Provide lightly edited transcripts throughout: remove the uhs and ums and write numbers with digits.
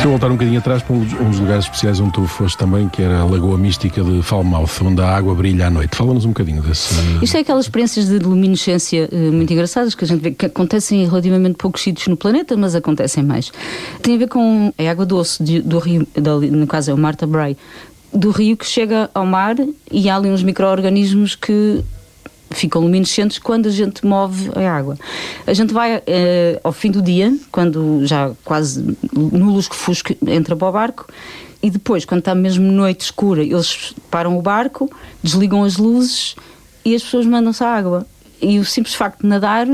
Deixa eu voltar um bocadinho atrás para um dos lugares especiais onde tu foste também, que era a Lagoa Mística de Falmouth, onde a água brilha à noite. Fala-nos um bocadinho desse... Isto é aquelas experiências de luminescência muito engraçadas que a gente vê que acontecem em relativamente poucos sítios no planeta, mas acontecem mais. Tem a ver com a água doce do rio, no caso é o Martha Brae, do rio, que chega ao mar, e há ali uns micro-organismos que ficam luminescentes quando a gente move a água. A gente vai ao fim do dia, quando já quase no lusco-fusco entra para o barco, e depois, quando está mesmo noite escura, eles param o barco, desligam as luzes e as pessoas mandam-se à água. E o simples facto de nadar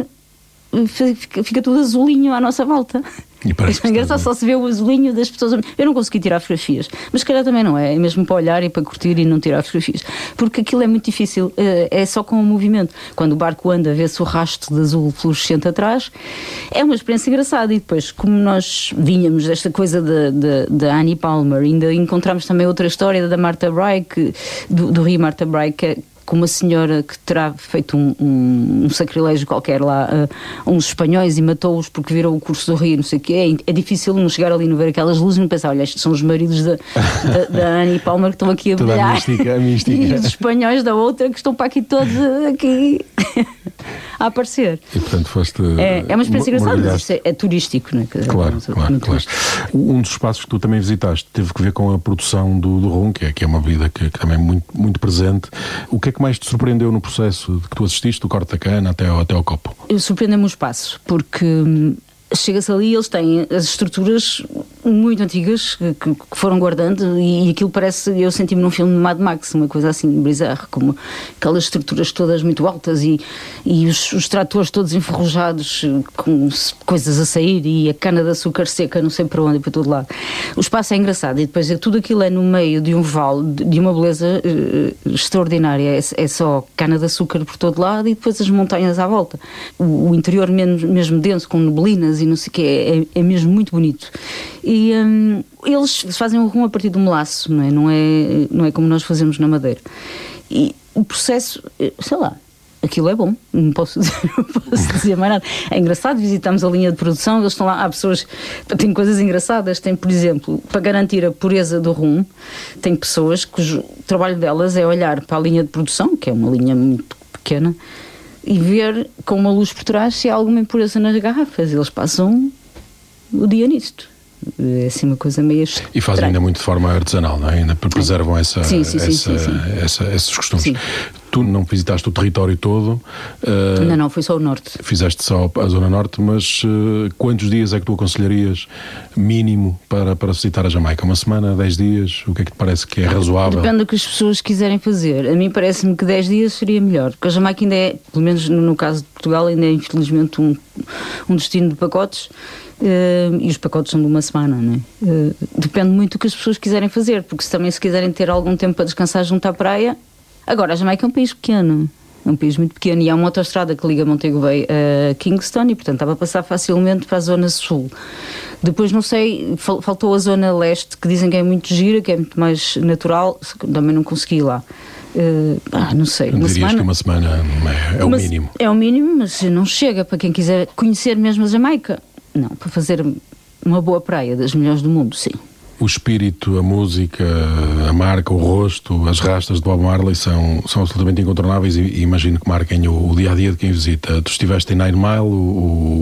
fica tudo azulinho à nossa volta. É engraçado, só se vê o azulinho das pessoas. Eu não consegui tirar fotografias, mas se calhar também não é mesmo para olhar e para curtir e não tirar fotografias, porque aquilo é muito difícil, é só com o movimento. Quando o barco anda, vê-se o rastro de azul fluorescente atrás. É uma experiência engraçada. E depois, como nós vínhamos desta coisa da Annie Palmer, ainda encontramos também outra história da Martha Brae, do rio Martha Brae, com uma senhora que terá feito um sacrilégio qualquer lá a uns espanhóis e matou-os porque viram o curso do rio, não sei o quê. É difícil não chegar ali, não ver aquelas luzes e não pensar, olha, estes são os maridos da Annie Palmer que estão aqui a brilhar. A mística. E os espanhóis da outra que estão para aqui todos aqui a aparecer. E portanto foste... É uma experiência engraçada, mas é turístico, não é? Claro. Um dos espaços que tu também visitaste teve que ver com a produção do rum, que é uma bebida que também é muito, muito presente. O que é que mais te surpreendeu no processo de que tu assististe, do corte da cana até ao copo? Surpreendeu-me o espaço, porque chega-se ali e eles têm as estruturas muito antigas que foram guardando, e aquilo parece, eu senti-me num filme de Mad Max, uma coisa assim bizarra, como aquelas estruturas todas muito altas e os tratores todos enferrujados com coisas a sair, e a cana de açúcar seca não sei para onde e para todo lado. O espaço é engraçado, e depois tudo aquilo é no meio de um vale de uma beleza extraordinária. É só cana de açúcar por todo lado e depois as montanhas à volta. O interior mesmo denso, com neblinas e não sei o que, é mesmo muito bonito. E eles fazem o rum a partir do melaço, não é como nós fazemos na Madeira. E o processo, sei lá, aquilo é bom, não posso dizer mais nada. É engraçado, visitamos a linha de produção, eles estão lá, há pessoas, têm coisas engraçadas, tem, por exemplo, para garantir a pureza do rum, tem pessoas cujo trabalho delas é olhar para a linha de produção, que é uma linha muito pequena, e ver com uma luz por trás se há alguma impureza nas garrafas. Eles passam o dia nisto. É assim uma coisa meio estranha. E fazem ainda muito de forma artesanal, não é? Ainda preservam esses costumes. Sim. Tu não visitaste o território todo. Não, foi só o norte. Fizeste só a zona norte, mas quantos dias é que tu aconselharias mínimo para visitar a Jamaica? Uma semana, 10 dias? O que é que te parece que é razoável? Depende do que as pessoas quiserem fazer. A mim parece-me que 10 dias seria melhor, porque a Jamaica ainda é, pelo menos no caso de Portugal, ainda é infelizmente um destino de pacotes. E os pacotes são de uma semana, não é? Depende muito do que as pessoas quiserem fazer, porque se quiserem ter algum tempo para descansar junto à praia. Agora, a Jamaica é um país pequeno, é um país muito pequeno, e há uma autoestrada que liga Montego Bay a Kingston, e portanto estava a passar facilmente para a zona sul. Depois, não sei, faltou a zona leste, que dizem que é muito gira, que é muito mais natural, também não consegui ir lá. Não sei, uma semana? Que uma semana é o mínimo. É o mínimo, mas não chega para quem quiser conhecer mesmo a Jamaica. Não, para fazer uma boa praia, das melhores do mundo, sim. O espírito, a música, a marca, o rosto, as rastas de Bob Marley são absolutamente incontornáveis, e imagino que marquem o dia-a-dia de quem visita. Tu estiveste em Nine Mile, o